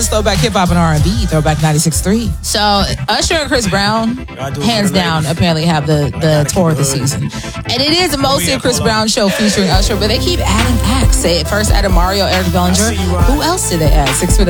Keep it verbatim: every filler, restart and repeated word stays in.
Throwback hip hop and R and B, Throwback ninety-six point three. So Usher and Chris Brown, hands down, apparently have the, the tour of the season. And it is mostly a Chris Brown show featuring Usher, but they keep adding acts. They first added Mario, Eric Bellinger. Who else did they add? Six Foot